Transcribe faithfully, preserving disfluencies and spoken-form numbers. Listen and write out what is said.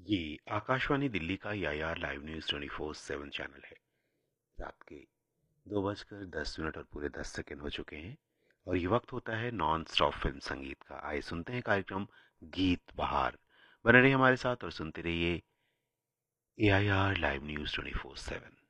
ये आकाशवाणी दिल्ली का यायार live news twenty four seven channel है। रात के दो बजकर दस मिनट और पूरे दस सेकंड हो चुके हैं और ये वक्त होता है नॉन स्टॉप फिल्म संगीत का। आइए सुनते हैं कार्यक्रम गीत बहार। बने रहिए हमारे साथ और सुनते रहिए ए I R live news twenty four seven.